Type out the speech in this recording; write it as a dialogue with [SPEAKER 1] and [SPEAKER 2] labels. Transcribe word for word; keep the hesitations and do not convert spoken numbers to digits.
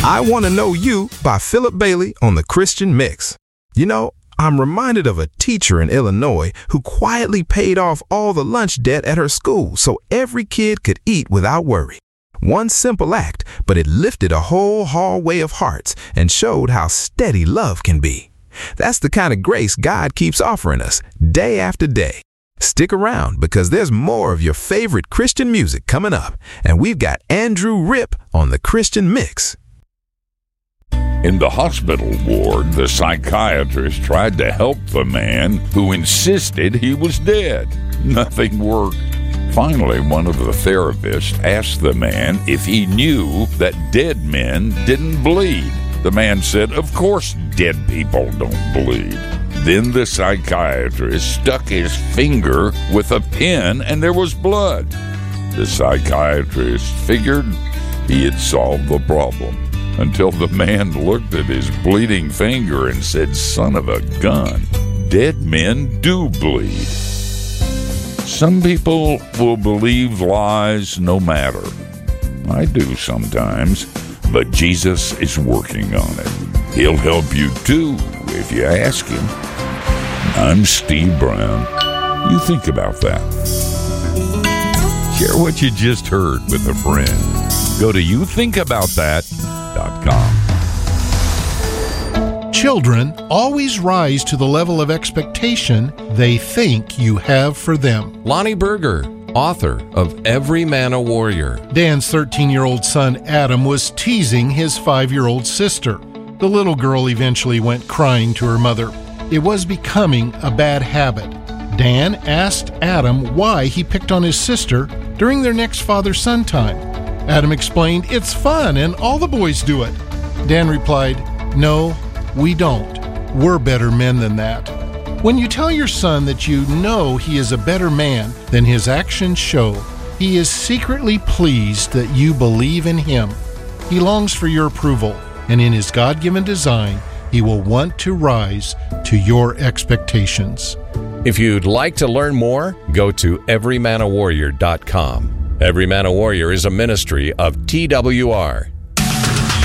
[SPEAKER 1] I Want to Know You by Philip Bailey on the Christian Mix. You know, I'm reminded of a teacher in Illinois who quietly paid off all the lunch debt at her school so every kid could eat without worry. One simple act, but it lifted a whole hallway of hearts and showed how steady love can be. That's the kind of grace God keeps offering us day after day. Stick around because there's more of your favorite Christian music coming up, and we've got Andrew Ripp on the Christian Mix.
[SPEAKER 2] In the hospital ward, the psychiatrist tried to help the man who insisted he was dead. Nothing worked. Finally, one of the therapists asked the man if he knew that dead men didn't bleed. The man said, "Of course dead people don't bleed." Then the psychiatrist stuck his finger with a pin and there was blood. The psychiatrist figured he had solved the problem until the man looked at his bleeding finger and said, "Son of a gun, dead men do bleed." Some people will believe lies no matter. I do sometimes, but Jesus is working on it. He'll help you too if you ask him. I'm Steve Brown. You think about that. Share what you just heard with a friend. Go to you think about that dot com.
[SPEAKER 3] Children always rise to the level of expectation they think you have for them.
[SPEAKER 4] Lonnie Berger, author of Every Man a Warrior.
[SPEAKER 3] Dan's thirteen-year-old son Adam was teasing his five-year-old sister. The little girl eventually went crying to her mother. It was becoming a bad habit. Dan asked Adam why he picked on his sister during their next father-son time. Adam explained, "It's fun and all the boys do it." Dan replied, "No, we don't. We're better men than that." When you tell your son that you know he is a better man than his actions show, he is secretly pleased that you believe in him. He longs for your approval, and in his God-given design, he will want to rise to your expectations.
[SPEAKER 4] If you'd like to learn more, go to every man a warrior dot com. Every Man a Warrior is a ministry of T W R.